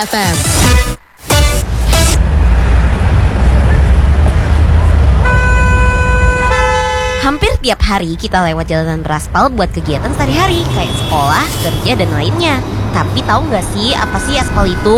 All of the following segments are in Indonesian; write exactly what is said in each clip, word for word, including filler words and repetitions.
F M. Hampir tiap hari kita lewat jalanan beraspal buat kegiatan sehari-hari kayak sekolah, kerja, dan lainnya. Tapi tahu nggak sih apa sih aspal itu?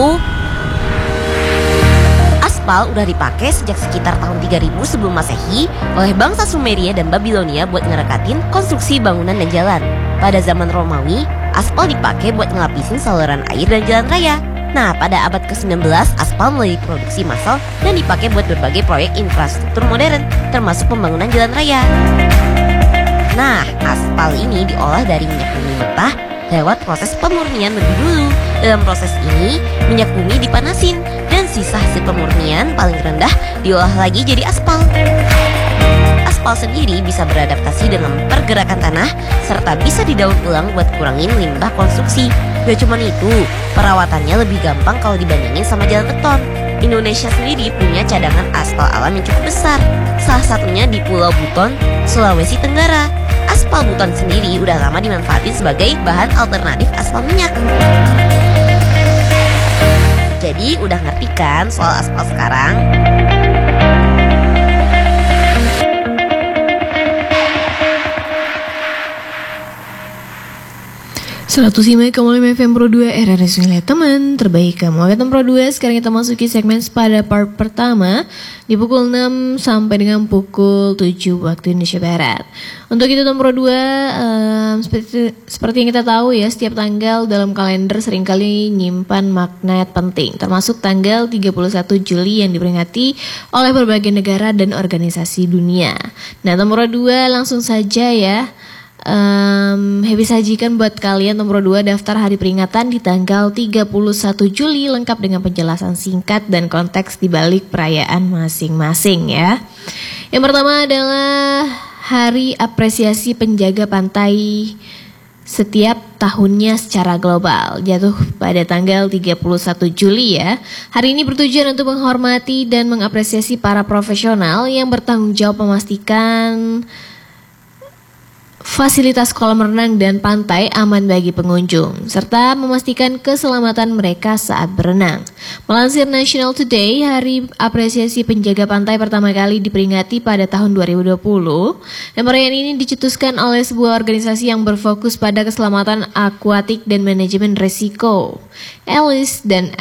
Aspal udah dipakai sejak sekitar tahun tiga ribu sebelum Masehi oleh bangsa Sumeria dan Babilonia buat ngerekatin konstruksi bangunan dan jalan. Pada zaman Romawi, aspal dipakai buat ngelapisin saluran air dan jalan raya. Nah, pada abad ke sembilan belas, aspal mulai diproduksi massal dan dipakai buat berbagai proyek infrastruktur modern, termasuk pembangunan jalan raya. Nah, aspal ini diolah dari minyak bumi mentah lewat proses pemurnian lebih dulu. Dalam proses ini, minyak bumi dipanasin dan sisa hasil pemurnian paling rendah diolah lagi jadi aspal. Aspal sendiri bisa beradaptasi dengan pergerakan tanah serta bisa didaur ulang buat kurangin limbah konstruksi. Gak cuma itu, perawatannya lebih gampang kalau dibandingin sama jalan beton. Indonesia sendiri punya cadangan aspal alam yang cukup besar. Salah satunya di Pulau Buton, Sulawesi Tenggara. Aspal Buton sendiri udah lama dimanfaatin sebagai bahan alternatif aspal minyak. Jadi udah ngerti kan soal aspal sekarang? seratus lima koma lima F M Pro dua R R S Nilai Teman Terbaik Kamu Angkatan Pro dua. Sekarang kita masuki segmen pada part pertama di pukul enam sampai dengan pukul tujuh waktu Indonesia Barat. Untuk itu Teman Pro dua, um, seperti, seperti yang kita tahu ya, setiap tanggal dalam kalender seringkali nyimpan magnet penting, termasuk tanggal tiga puluh satu Juli yang diperingati oleh berbagai negara dan organisasi dunia. Nah Teman Pro dua, langsung saja ya, Um, Happy sajikan buat kalian nomor dua daftar hari peringatan di tanggal tiga puluh satu Juli lengkap dengan penjelasan singkat dan konteks di balik perayaan masing-masing ya. Yang pertama adalah Hari Apresiasi Penjaga Pantai setiap tahunnya secara global, jatuh pada tanggal tiga puluh satu Juli ya. Hari ini bertujuan untuk menghormati dan mengapresiasi para profesional yang bertanggung jawab memastikan fasilitas kolam renang dan pantai aman bagi pengunjung, serta memastikan keselamatan mereka saat berenang. Melansir National Today, Hari Apresiasi Penjaga Pantai pertama kali diperingati pada tahun dua ribu dua puluh. Dan perayaan ini dicetuskan oleh sebuah organisasi yang berfokus pada keselamatan akuatik dan manajemen risiko, Ellis dan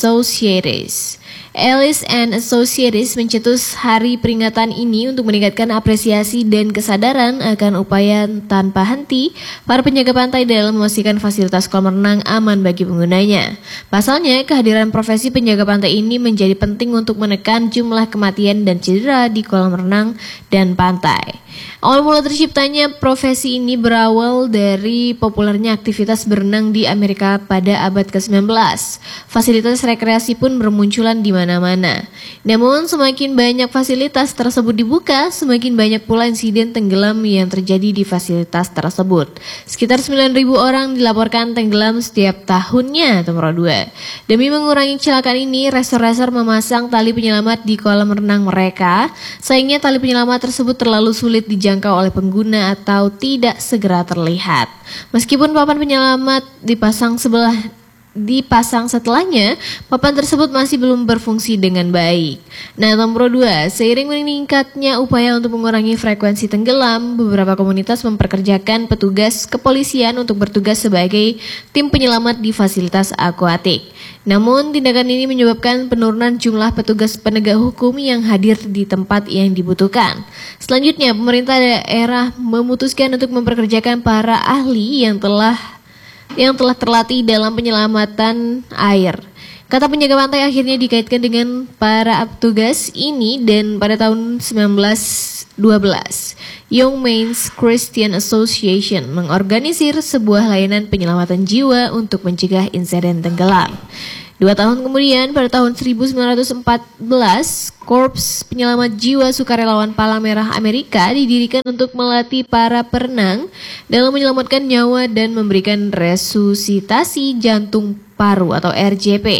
Associates. Ellis and Associates mencetus hari peringatan ini untuk meningkatkan apresiasi dan kesadaran akan upaya tanpa henti para penjaga pantai dalam memastikan fasilitas kolam renang aman bagi penggunanya. Pasalnya, kehadiran profesi penjaga pantai ini menjadi penting untuk menekan jumlah kematian dan cedera di kolam renang dan pantai. Awal mula terciptanya profesi ini berawal dari populernya aktivitas berenang di Amerika pada abad ke sembilan belas. Fasilitas rekreasi pun bermunculan di mana-mana. Namun semakin banyak fasilitas tersebut dibuka, semakin banyak pula insiden tenggelam yang terjadi di fasilitas tersebut. Sekitar sembilan ribu orang dilaporkan tenggelam setiap tahunnya, nomor dua. Demi mengurangi kecelakaan ini, resor-resor memasang tali penyelamat di kolam renang mereka. Sayangnya tali penyelamat tersebut terlalu sulit dijangkau oleh pengguna atau tidak segera terlihat. Meskipun papan penyelamat dipasang sebelah dipasang setelahnya, papan tersebut masih belum berfungsi dengan baik. Nah, nomor dua, seiring meningkatnya upaya untuk mengurangi frekuensi tenggelam, beberapa komunitas memperkerjakan petugas kepolisian untuk bertugas sebagai tim penyelamat di fasilitas akuatik. Namun, tindakan ini menyebabkan penurunan jumlah petugas penegak hukum yang hadir di tempat yang dibutuhkan. Selanjutnya, pemerintah daerah memutuskan untuk memperkerjakan para ahli yang telah yang telah terlatih dalam penyelamatan air. Kata penjaga pantai akhirnya dikaitkan dengan para petugas ini, dan pada tahun sembilan belas dua belas, Young Men's Christian Association mengorganisir sebuah layanan penyelamatan jiwa untuk mencegah insiden tenggelam. Dua tahun kemudian, pada tahun seribu sembilan ratus empat belas, Korps Penyelamat Jiwa Sukarelawan Palang Merah Amerika didirikan untuk melatih para perenang dalam menyelamatkan nyawa dan memberikan resusitasi jantung paru atau R J P.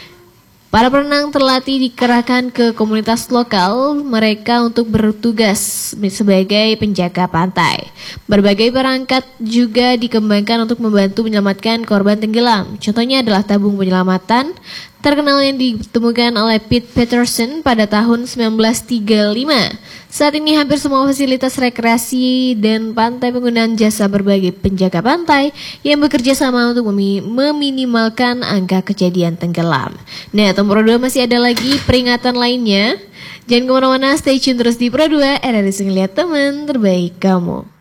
Para perenang terlatih dikerahkan ke komunitas lokal mereka untuk bertugas sebagai penjaga pantai. Berbagai perangkat juga dikembangkan untuk membantu menyelamatkan korban tenggelam. Contohnya adalah tabung penyelamatan, terkenal yang ditemukan oleh Pete Patterson pada tahun sembilan belas tiga puluh lima. Saat ini hampir semua fasilitas rekreasi dan pantai penggunaan jasa berbagai penjaga pantai yang bekerja sama untuk meminimalkan angka kejadian tenggelam. Nah, Tempur dua masih ada lagi peringatan lainnya. Jangan kemana-mana, stay tune terus di Pro dua, R R I Lihat Teman Terbaik Kamu.